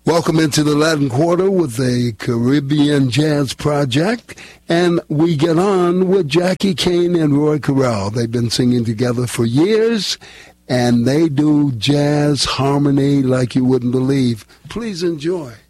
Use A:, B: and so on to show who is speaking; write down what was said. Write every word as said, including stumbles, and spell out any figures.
A: Welcome into the Latin Quarter with the Caribbean Jazz Project, and we get on with Jackie Kane and Roy Corral. They've been singing together for years, and they do jazz harmony like you wouldn't believe. Please enjoy.